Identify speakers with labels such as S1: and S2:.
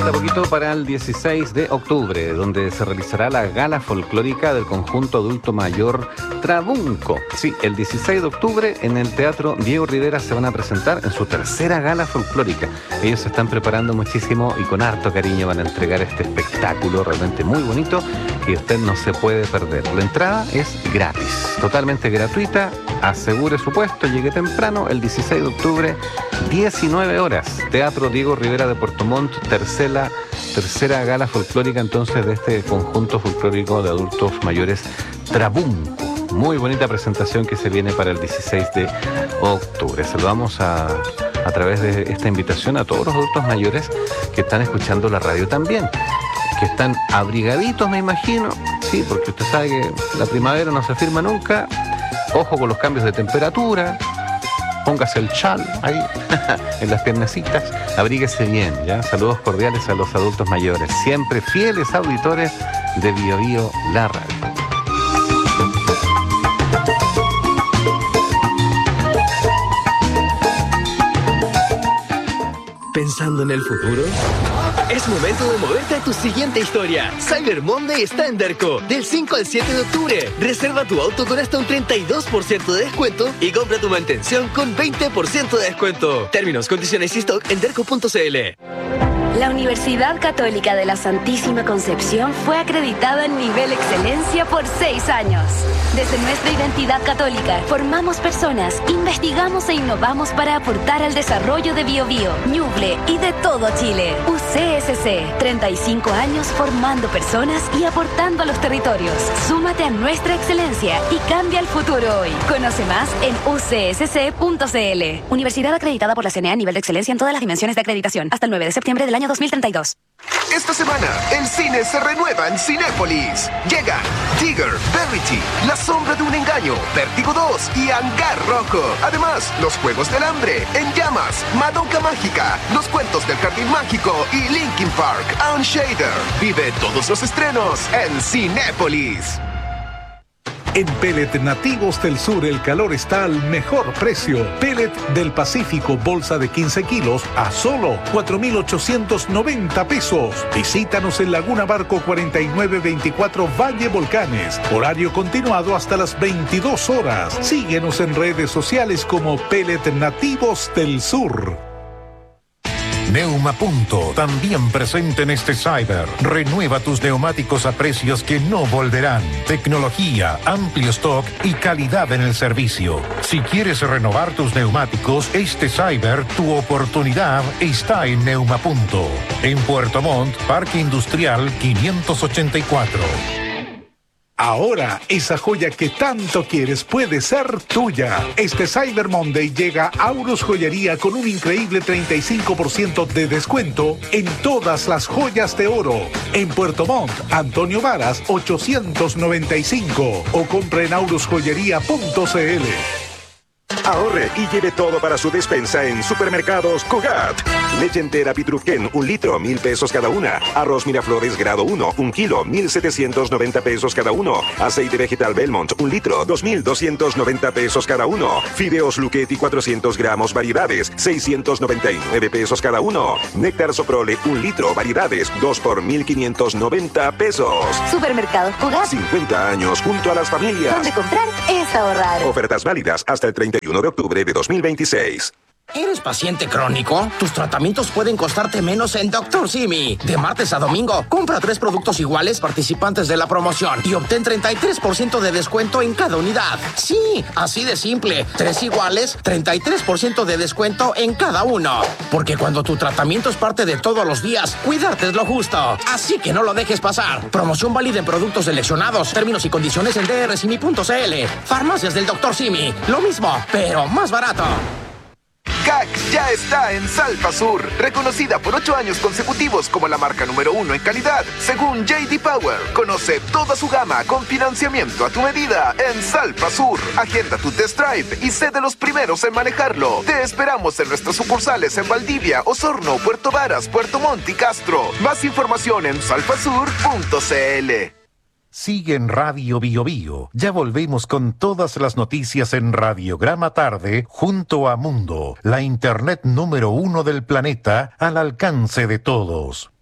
S1: falta poquito para el 16 de octubre, donde se realizará la gala folclórica del conjunto adulto mayor Trabunco. Sí, el 16 de octubre en el Teatro Diego Rivera se van a presentar en su tercera gala folclórica. Ellos se están preparando muchísimo y con harto cariño van a entregar este espectáculo realmente muy bonito que usted no se puede perder. La entrada es gratis, totalmente gratuita. Asegure su puesto, llegue temprano el 16 de octubre, 19 horas. Teatro Diego Rivera de Puerto Montt, tercera gala folclórica entonces de este conjunto folclórico de adultos mayores Trabunco. Muy bonita presentación que se viene para el 16 de octubre. Saludamos a través de esta invitación a todos los adultos mayores que están escuchando la radio también, que están abrigaditos, me imagino, sí, porque usted sabe que la primavera no se firma nunca. Ojo con los cambios de temperatura, póngase el chal ahí en las piernecitas, abríguese bien, ¿ya? Saludos cordiales a los adultos mayores, siempre fieles auditores de Bio Bio, la radio.
S2: ¿Pensando en el futuro? Es momento de moverte a tu siguiente historia. Cyber Monday está en Derco, del 5 al 7 de octubre. Reserva tu auto con hasta un 32% de descuento y compra tu mantención con 20% de descuento. Términos, condiciones y stock en derco.cl.
S3: La Universidad Católica de la Santísima Concepción fue acreditada en nivel excelencia por 6 años. Desde nuestra identidad católica, formamos personas, investigamos e innovamos para aportar al desarrollo de Biobío, Ñuble y de todo Chile. UCSC, 35 años formando personas y aportando a los territorios. Súmate a nuestra excelencia y cambia el futuro hoy. Conoce más en ucsc.cl. Universidad acreditada por la CNA a nivel de excelencia en todas las dimensiones de acreditación. Hasta el 9 de septiembre del año 2032.
S4: Esta semana, el cine se renueva en Cinépolis. Llegan Tigger, Verity, La Sombra de un Engaño, Vértigo 2 y Hangar Rojo. Además, Los Juegos del Hambre, En Llamas, Madoka Mágica, Los Cuentos del Jardín Mágico y Linkin Park, Unshader. Vive todos los estrenos en Cinépolis.
S5: En Pellet Nativos del Sur el calor está al mejor precio. Pellet del Pacífico, bolsa de 15 kilos a solo 4,890 pesos. Visítanos en Laguna Barco 4924 Valle Volcanes. Horario continuado hasta las 22 horas. Síguenos en redes sociales como Pellet Nativos del Sur.
S6: Neumapunto, también presente en este Cyber. Renueva tus neumáticos a precios que no volverán. Tecnología, amplio stock y calidad en el servicio. Si quieres renovar tus neumáticos, este Cyber, tu oportunidad está en Neumapunto. En Puerto Montt, Parque Industrial 584.
S5: Ahora, esa joya que tanto quieres puede ser tuya. Este Cyber Monday llega a Aurus Joyería con un increíble 35% de descuento en todas las joyas de oro. En Puerto Montt, Antonio Varas 895 o compre en aurusjoyería.cl.
S7: Ahorre y lleve todo para su despensa en Supermercados Cogat. Leche entera Pitrufquén, 1 litro, 1,000 pesos cada una. Arroz Miraflores grado 1, 1 kilo, 1,790 pesos cada uno. Aceite vegetal Belmont, 1 litro, 2,290 pesos cada uno. Fideos Luchetti 400 gramos variedades, 699 pesos cada uno. Néctar Soprole, 1 litro, variedades, 2 por 1,590 pesos.
S3: Supermercados Cogat.
S7: 50 años junto a las familias.
S3: Donde comprar es ahorrar.
S7: Ofertas válidas hasta el 31 de octubre de 2026.
S8: ¿Eres paciente crónico? Tus tratamientos pueden costarte menos en Dr. Simi. De martes a domingo, compra 3 productos iguales participantes de la promoción y obtén 33% de descuento en cada unidad. Sí, así de simple. 3 iguales, 33% de descuento en cada uno. Porque cuando tu tratamiento es parte de todos los días, cuidarte es lo justo. Así que no lo dejes pasar. Promoción válida en productos seleccionados. Términos y condiciones en drsimi.cl. Farmacias del Dr. Simi. Lo mismo, pero más barato.
S4: CAC ya está en Salpa Sur, reconocida por 8 años consecutivos como la marca número 1 en calidad, según J.D. Power. Conoce toda su gama con financiamiento a tu medida en Salpa Sur. Agenda tu test drive y sé de los primeros en manejarlo. Te esperamos en nuestras sucursales en Valdivia, Osorno, Puerto Varas, Puerto Montt y Castro. Más información en salpasur.cl.
S6: Sigue en Radio Bio Bio. Ya volvemos con todas las noticias en Radiograma Tarde junto a Mundo, la internet número 1 del planeta al alcance de todos.